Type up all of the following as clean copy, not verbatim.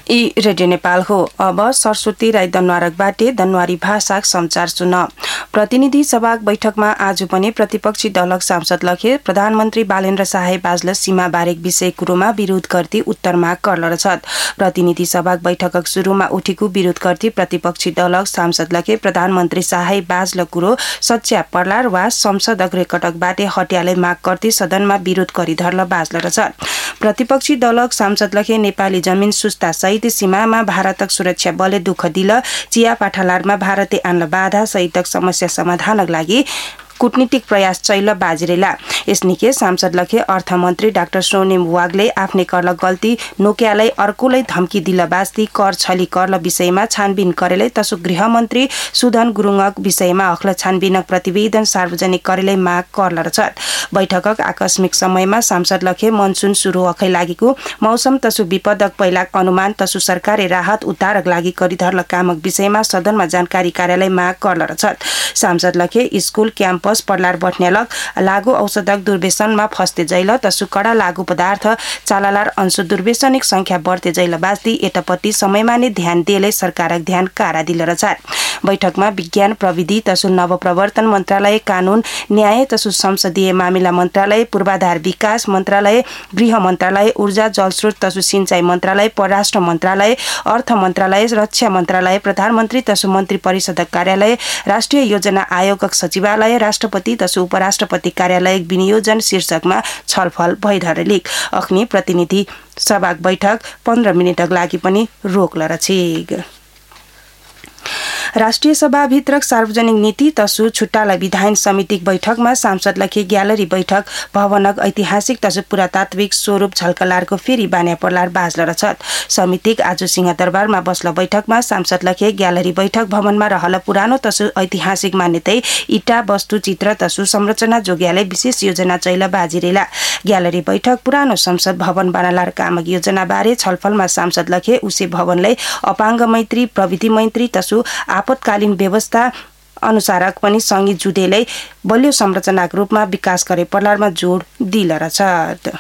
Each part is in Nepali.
ई रेडियो नेपाल हो। अब सरस्वती राई दनवारकबाटे दनवारी भाषा समाचार सुन। प्रतिनिधि सभा बैठकमा आज पनि प्रतिपक्षी दलक सांसद लखे प्रधानमन्त्री बालेन्द्र शाह बाजल सीमा बारेक विषय कुरोमा विरोध गर्दै उत्तरमा करल छन्। प्रतिनिधि सभा बैठकक सुरुमा उठेको विरोध गर्दै प्रतिपक्षी दलक सांसद लखे प्रधानमन्त्री शाह बाजल कुरो सच्या पर्लार वा संसद अग्रकटकबाटे हट्याले माग गर्दै सदनमा विरोध गरिधर्ल बाजल छन्। प्रतिपक्षी दलक सांसद लखे नेपाली जमिन सुस्ता सहित सीमामा भारतक सुरक्षा बलले दुःख दिल चिया पाठालारमा भारतले आन्ल बाधा सहितक समस्या समाधानक लागि कूटनीतिक प्रयास चैल बाजिरेला। यसनिके सांसद लखे अर्थमन्त्री डाक्टर सोनेम वागले आफ्नै करल गल्ती नोक्यालाई अर्कोलाई धम्की दिल बास्ती कर छली करल विषयमा छानबिन करेलै तसु गृहमन्त्री सुधन गुरुङक विषयमा अखल छानबिनक प्रतिवेदन सार्वजनिक करेलै माग करल छन्। बैठकक आकस्मिक समयमा सांसद लखे मनसुन सुरु अखै लागेको मौसम तसु विपदक पहिलाक अनुमान तसु सरकारी राहत उद्धारक लागि गरिधर्ल कामक विषयमा सदनमा जानकारी कार्यालय माग करल छन्। सांसद लखे स्कूल क्याम्पस पर्लार बट्न्यालक लागू औषधक दुर्व्यसनमा फस्ते जैल तसु कडा लागू पदार्थ चालालार अंश दुर्व्यसनिक संख्या बढ्ते जैल बास्ती एटपट्टि समयमा नै ध्यान दिएलै सरकारक ध्यान कारा दिल छन्। बैठकमा विज्ञान प्रविधि तसु नवप्रवर्तन मन्त्रालय, कानून न्याय तसु संसदीय मामिला मन्त्रालय, पूर्वाधार विकास मन्त्रालय, गृह मन्त्रालय, ऊर्जा जलस्रोत तसु सिंचाई मन्त्रालय, परराष्ट्र मन्त्रालय, अर्थ मन्त्रालय, रक्षा मन्त्रालय, प्रधानमन्त्री तसु मन्त्री परिषदक कार्यालय, राष्ट्रिय योजना आयोगक सचिवालय, राष्ट्रपति तसु उपराष्ट्रपति कार्यालय विनियोजन शीर्षकमा छलफल भइरहेलिक। अख्नी प्रतिनिधि सभा बैठक 15 मिनेटक लागि पनि रोक्ल रछिग। राष्ट्रिय सभा भित्रक सार्वजनिक नीति तसु छुट्टाला विधायन समितिक बैठकमा सांसद लखे ग्यालरी बैठक भवनक ऐतिहासिक तसु पुरातात्विक स्वरूप झल्कलारको फेरि बान्या पर्लार बाजल छन्। समितिक आज सिंहदरबारमा बस्ल बैठकमा सांसद लखे ग्यालरी बैठक भवनमा रहल पुरानो तसु ऐतिहासिक मान्यतै इटा वस्तु चित्र तसु संरचना जोग्याले विशेष योजना चैल बाजिरेला। ग्यालरी बैठक पुरानो संसद भवन बनालार कामक योजना बारे छलफलमा सांसद लखे उसे भवनलाई अपाङ्ग मैत्री, प्रविधि मैत्री तसु आपतकालीन व्यवस्था अनुसारक पनि संघी जुटेलै बलियो संरचनाको रूपमा विकास गरे पर्लारमा जोड दिल छ।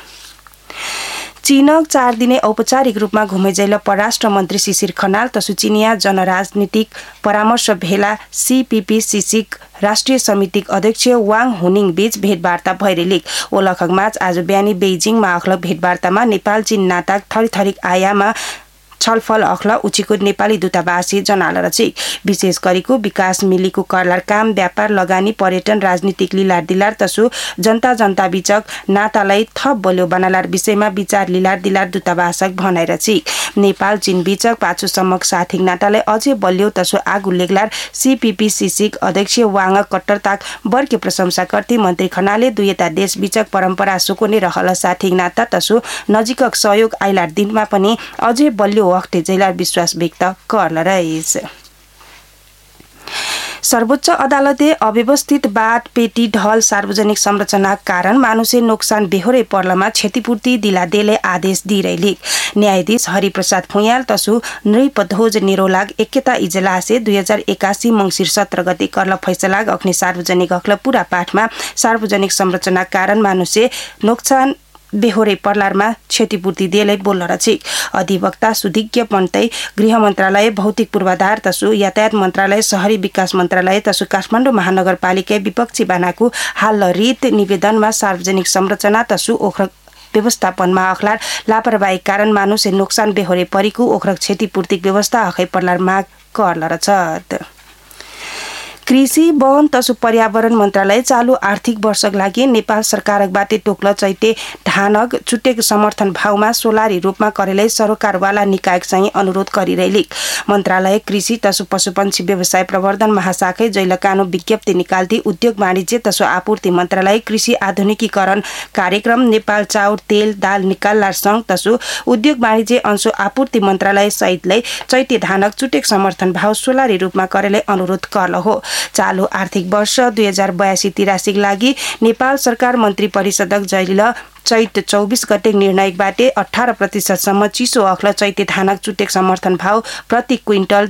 चीनक 4 दिने औपचारिक रूपमा घुमेजैल परराष्ट्र मन्त्री शिशिर खनाल तसु चिनिया जनराजनीतिक परामर्श भेला CPPCC राष्ट्रिय समितिक अध्यक्ष वाङ हुनिङ बीच भेटवार्ता भइरेलिक। ओलखक माझ आज बिहानी बेजिङमा अखलक भेटवार्तामा नेपाल चीन नाताक थरीथरीक आयाममा छलफल अखल उचिको नेपाली दूतावासी जनाल रची। विशेष गरेको विकास मिलीको करलार काम, व्यापार, लगानी, पर्यटन, राजनीतिक लिलार दिलार तसु जनता बीचक नातालाई थप बलियो बनालार विषयमा विचार लिलार दिलार दूतावासक भनाइ रची। नेपाल चीन बीचक पाछुसम्मक साथिक नातालाई अझै बलियो तसु आगु लेग्लार CPPCC अध्यक्ष वाङक कट्टरताक बर्के प्रशंसा गर्दै मन्त्री खनाले दुईटा देश बीचक परम्परा सुकोने रहल साथिक नाता तसु नजिकक सहयोग आइलार दिनमा पनि अझै बलियो वक्ते जैलार विश्वास व्यक्त करल रहेछ। सर्वोच्च अदालतले अव्यवस्थित बाट पेटी ढल सार्वजनिक संरचना कारण मानुषे नोक्सान बेहोरै पर्लमा क्षतिपूर्ति दिला देले आदेश दिइरहेलिक। न्यायाधीश हरिप्रसाद फुयाल तसु नृपध्वज निरोलाग एकता इजलासे 2081 मंसिर 17 गते करल फैसलाग अख्ने सार्वजनिक हकल पूरा पाठमा सार्वजनिक संरचना कारण मानुषे नोक्सान बेहोरे पर्लारमा क्षतिपूर्ति दिएलै बोल्न रछिक। अधिवक्ता सुधिज्ञ पन्तै गृह मन्त्रालय, भौतिक पूर्वाधार तसु यातायात मन्त्रालय, शहरी विकास मन्त्रालय तसु काठमाडौँ महानगरपालिका विपक्षी बनाएको हाल रीत निवेदनमा सार्वजनिक संरचना तसु ओखरक व्यवस्थापनमा अखलार लापरवाही कारण मानुषे नोक्सान बेहोरे परेको ओखरक क्षतिपूर्ति व्यवस्था अखै पर्लार माग करल रछ। कृषि, वन तसु पर्यावरण मन्त्रालय चालू आर्थिक वर्षक लागि नेपाल सरकारकबाट टोक्ल चैते धानक छुटेको समर्थन भावमा सोलारी रूपमा करेलै सरकारवाला निकायक चाहिँ अनुरोध गरिरहेलिक। मन्त्रालय कृषि तसु पशुपन्छी व्यवसाय प्रवर्धन महाशाखा जैलकानो विज्ञप्ति निकाल्दै उद्योग वाणिज्य तसु आपूर्ति मन्त्रालय कृषि आधुनिकीकरण कार्यक्रम, नेपाल चाउर तेल दाल निकाल्लार संघ तसु उद्योग वाणिज्य अंशु आपूर्ति मन्त्रालय सहितले चैते धानक छुटेक समर्थन भाव सोलारी रूपमा करेलै अनुरोध करल हो। चालू आर्थिक वर्ष 2082-83 लागि नेपाल सरकार मन्त्री परिषदक जैल चैत 24 गते निर्णयबाट 18% सम्म चिसो अखल चैते धानक चुटेक समर्थन भाव प्रति क्विन्टल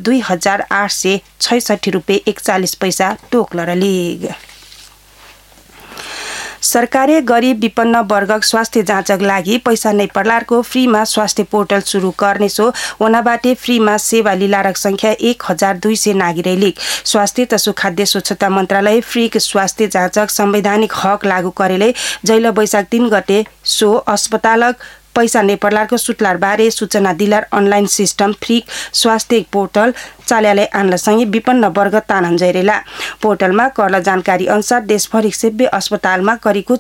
2866 रुपैयाँ 41 पैसा टोक्ल रलिग। सरकारले गरीब विपन्न वर्गक स्वास्थ्य जाँचक लागि पैसा नै पर्लारको फ्रीमा स्वास्थ्य पोर्टल सुरु गर्नेछो ओनाबाटे फ्रीमा सेवा लिलारक संख्या 1200 नागिरैलिक स्वास्थ्य तसु खाद्य स्वच्छता मन्त्रालय फ्री स्वास्थ्य जाँचक संवैधानिक हक लागू करेले जैल वैशाख 3 गते सो अस्पतालक पैसा नेपर्लारको सुटलार बारे सूचना दिलार अनलाइन सिस्टम फ्री स्वास्थ्य पोर्टल चाल्याले आनलसँगै विपन्न वर्ग तानन जैरेला पोर्टलमा कर्ल जानकारी अनुसार देशभरि सेव्य अस्पतालमा करिको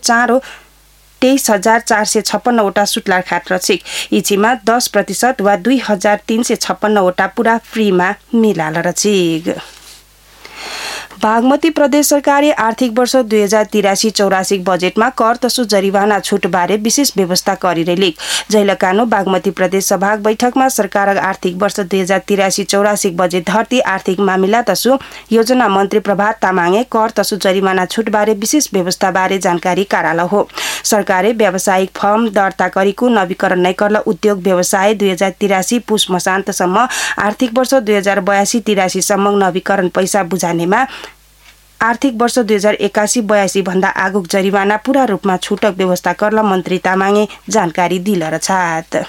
23,456 वटा सुटलार खाट रछिक इचीमा 10% वा 2,356 वटा पूरा फ्रीमा मिलाल रछिक बागमती प्रदेश सरकारले आर्थिक वर्ष 2083-84 बजेटमा कर तसु जरिवाना छुट बारे विशेष व्यवस्था गरिरहेलिक जैलकानो बागमती प्रदेश सभा बैठकमा सरकारक आर्थिक वर्ष 2083-84 बजेट धरती आर्थिक मामिला तसु योजना मन्त्री प्रभात तामाङे कर तसु जरिवाना छुट बारे विशेष व्यवस्था बारे जानकारी काराल हो सरकारले व्यावसायिक फर्म दर्ता गरेको नवीकरण नैकर्ल उद्योग व्यवसाय 2083 पुष मसान्तसम्म आर्थिक वर्ष 2082-83 सम्म नवीकरण पैसा बुझानेमा आर्थिक वर्ष 2081-82 भन्दा आगुक जरिवाना पूरा रूपमा छुटक व्यवस्था गर्न मन्त्री तामाङे जानकारी दिल छात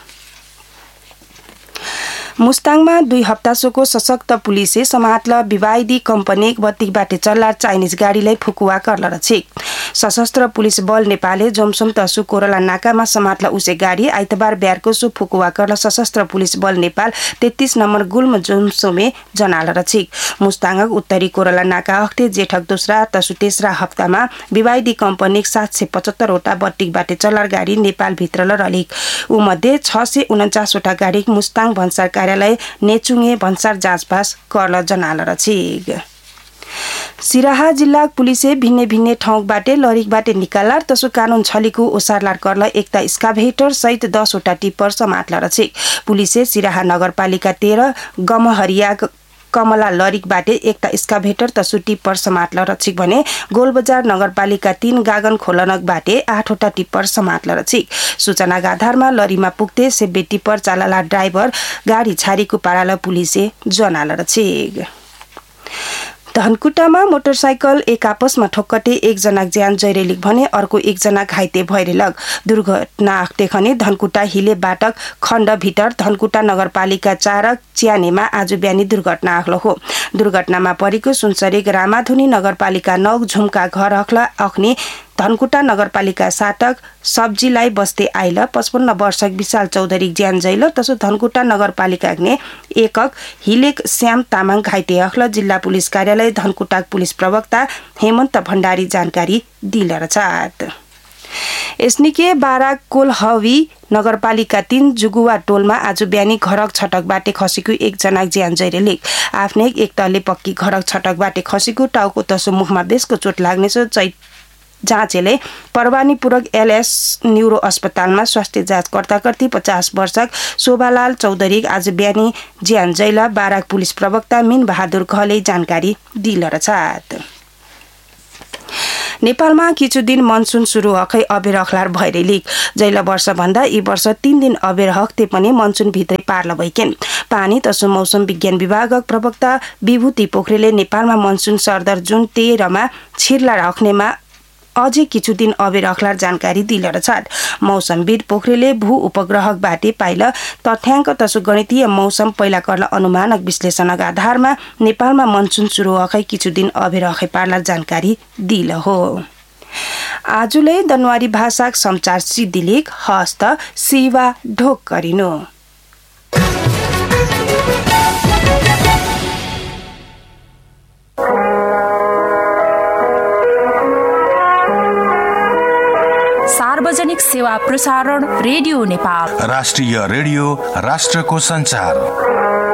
मुस्ताङमा 2 हप्तासोको सशक्त पुलिसले समातल विवादी कम्पनी बत्तीबाटे चल्लार चाइनिज गाडीलाई फुकुवा कर्ल रछिक सशस्त्र पुलिस बल नेपालले जोमसोम तसु कोरला नाकामा समातल उसे गाडी आइतबार ब्यारको सु फुकुवा कर्ल सशस्त्र पुलिस बल नेपाल 33 नम्बर गुल्म जोमसोमे जनाल रछिक मुस्ताङक उत्तरी कोरला नाका अख्ते जेठक दोस्रा तसु तेस्रा हप्तामा विवादी कम्पनी 775 वटा बत्तीबाटे चल्लार गाडी नेपाल भित्र रलिक उ मध्ये 649 वटा गाडी मुस्ताङ भन्सार कार्यालय नेचुङे भन्सार जाँचपास कर्ल जनाल रछिक सिराहा जिल्ला पुलिसले भिन्ने भिन्ने ठाउँबाटे लरिकबाटे निकालार तसु कानुन छलीको ओसारलार कर्ल एकता स्काभेटर सहित 10 वटा टिप्पर समातला रछिक पुलिसले सिराहा नगरपालिका 13 गमहरिया कमला लरिकबाटे एकता स्काभेटर तसु टिप्पर समातला रछिक भने गोलबजार नगरपालिका 3 गागन खोलनकबाटे 8 वटा टिप्पर समातला रछिक सूचनाका आधारमा लरीमा पुग्ते सेब्बे टिप्पर चालाला ड्राइभर गाडी छारीको पाराला पुलिसले जनाल रछिक धनकुटामा मोटरसाइकल एक आपसमा ठोक्कटे एकजना ज्यान जैरेलिक भने अर्को एकजना घाइते भइरेलक दुर्घटना अख्तेखने धनकुटा हिले बाटक खण्ड भिटर धनकुटा नगरपालिका 4 च्यानेमा आज बिहानी दुर्घटना आख्लो हो दुर्घटनामा परेको सुनसरी रामाधुनी नगरपालिका 9 झुमका घर अख्ला अख्ने धनकुटा नगरपालिका 7 सब्जीलाई बस्दै आइल 55 वर्षक विशाल चौधरी ज्यान जैल तसो धनकुटा नगरपालिका एकक हिलेक श्याम तामाङ घाइते अख्ल जिल्ला पुलिस कार्यालय धनकुटा पुलिस प्रवक्ता हेमन्त भण्डारी जानकारी दिल छात एसनिके बारा कोलहवी नगरपालिका 3 जुगुवा टोलमा आज बिहानी घरक छटकबाटे खसेको एकजना ज्यान जैरेलिक आफ्नै एक तले पक्की घरक छटकबाटे खसेको टाउको तसो मुखमा बेसको चोट लाग्नेछ जाँचले परवानीपूर्वक एलएस न्यूरो अस्पतालमा स्वास्थ्य जाँच कर्ता कर्ती 50 वर्षक शोभालाल चौधरी आज बिहानी ज्यान जैला बाराक पुलिस प्रवक्ता मिन बहादुर खले जानकारी दिल छात नेपालमा किछु दिन मनसुन सुरु हकै अबेर अखलार भइरेलिक जैला वर्ष भन्दा यी वर्ष 3 दिन अबेर हक्ते पनि मनसुन भित्रै पार्ल भइकेन पानी तसु मौसम विज्ञान विभागक प्रवक्ता विभूति पोखरेलले नेपालमा मनसुन सरदर जुन 13 मा छिर्ला राख्नेमा अझै किछु दिन अबेर अखलार जानकारी दिल छाट मौसमविद पोखरेलले भू उपग्रहकबाटे पाइल तथ्याङ्क तसु गणितीय मौसम पहिला कर्ल अनुमानक विश्लेषणका आधारमा नेपालमा मनसुन सुरु हकै किछु दिन अबेर हकै पार्ला जानकारी दिल हो आजुले दनवारी भाषाक समाचार सिद्धिलेख हस्त सेवा ढोक गरिनु सार्वजनिक सेवा प्रसारण रेडियो नेपाल राष्ट्रिय रेडियो राष्ट्रको संचार